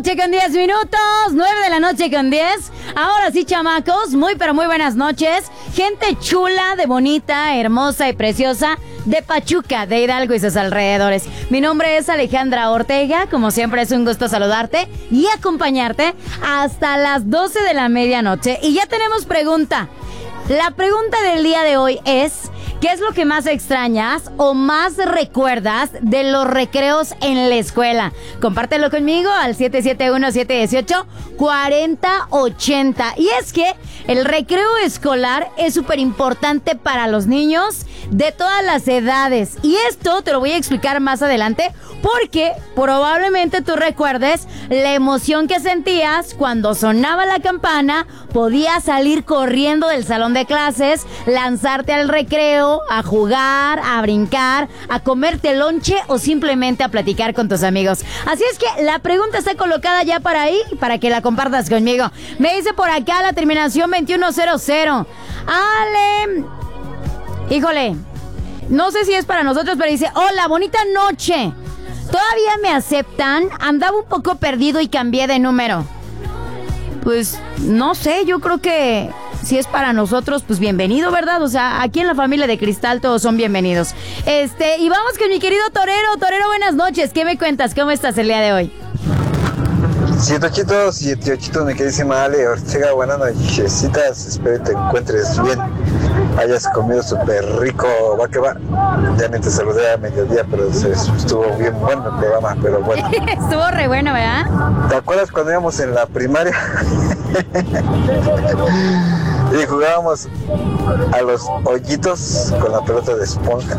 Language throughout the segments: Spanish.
noche con 10 minutos, 9 de la noche con 10. Ahora sí, chamacos, muy pero muy buenas noches. Gente chula, de bonita, hermosa y preciosa de Pachuca, de Hidalgo y sus alrededores. Mi nombre es Alejandra Ortega, como siempre es un gusto saludarte y acompañarte hasta las 12 de la medianoche. Y ya tenemos pregunta. La pregunta del día de hoy es: ¿qué es lo que más extrañas o más recuerdas de los recreos en la escuela? Compártelo conmigo al 771-718-4080. Y es que el recreo escolar es súper importante para los niños de todas las edades. Y esto te lo voy a explicar más adelante, porque probablemente tú recuerdes la emoción que sentías cuando sonaba la campana, podías salir corriendo del salón de clases, lanzarte al recreo, a jugar, a brincar, a comerte lonche o simplemente a platicar con tus amigos. Así es que la pregunta está colocada ya para ahí, para que la compartas conmigo. Me dice por acá la terminación 2100. Ale, híjole, no sé si es para nosotros, pero dice: hola, bonita noche. ¿Todavía me aceptan? Andaba un poco perdido y cambié de número. Pues no sé, yo creo que si es para nosotros, pues bienvenido, ¿verdad? O sea, aquí en la familia de Cristal todos son bienvenidos. Y vamos con mi querido Torero. Torero, buenas noches. ¿Qué me cuentas? ¿Cómo estás el día de hoy? 78, mi queridísima Ale Ortega, buenas nochesitas. Espero te encuentres bien, hayas comido súper rico, va que va. Ya ni te saludé a mediodía, pero estuvo bien bueno el programa, pero bueno. Estuvo re bueno, ¿verdad? ¿Te acuerdas cuando íbamos en la primaria? Y jugábamos a los hoyitos con la pelota de esponja.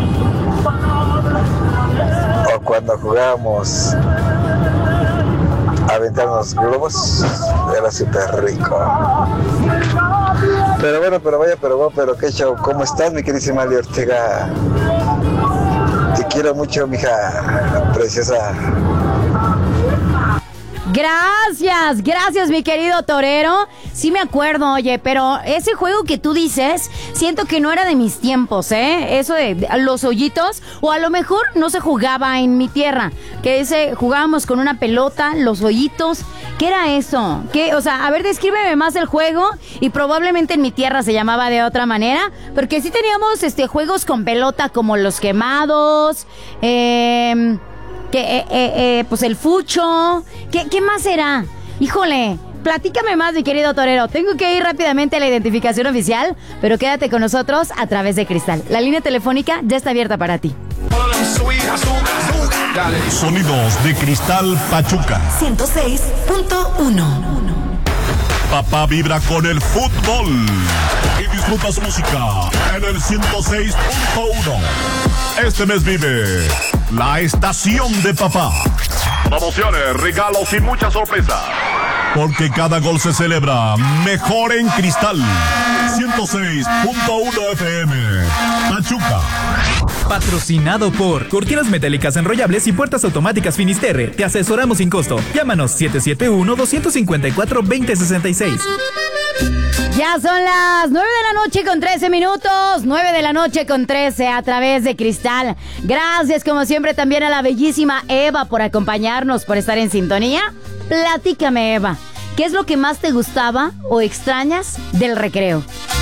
O cuando jugábamos a aventarnos globos, era súper rico. Pero bueno, pero qué show. ¿Cómo estás, mi queridísima Ale Ortega? Te quiero mucho, mija preciosa. Gracias, mi querido Torero. Sí me acuerdo, oye, pero ese juego que tú dices, siento que no era de mis tiempos, ¿eh? Eso de los hoyitos, o a lo mejor no se jugaba en mi tierra, que jugábamos con una pelota, los hoyitos. ¿Qué era eso? ¿Qué? O sea, a ver, descríbeme más el juego, y probablemente en mi tierra se llamaba de otra manera, porque sí teníamos juegos con pelota como los quemados, pues el fucho. ¿Qué más era? Híjole, platícame más, mi querido Torero. Tengo que ir rápidamente a la identificación oficial, pero quédate con nosotros a través de Cristal. La línea telefónica ya está abierta para ti. Sonidos de Cristal Pachuca 106.1. Papá vibra con el fútbol y disfruta su música en el 106.1. Este mes vive la estación de papá. Promociones, regalos y muchas sorpresas. Porque cada gol se celebra mejor en Cristal. 106.1 FM. Pachuca. Patrocinado por Cortinas Metálicas Enrollables y Puertas Automáticas Finisterre. Te asesoramos sin costo. Llámanos 771-254-2066. Ya son las 9 de la noche con 13 minutos. 9 de la noche con 13 a través de Cristal. Gracias como siempre también a la bellísima Eva por acompañarnos, por estar en sintonía. Platícame, Eva, ¿qué es lo que más te gustaba o extrañas del recreo?